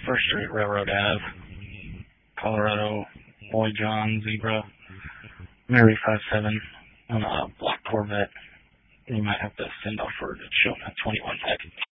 First Street Railroad Ave, Colorado, Boy John Zebra, Mary 57 on a black Corvette. You might have to send off for the show in 21 seconds.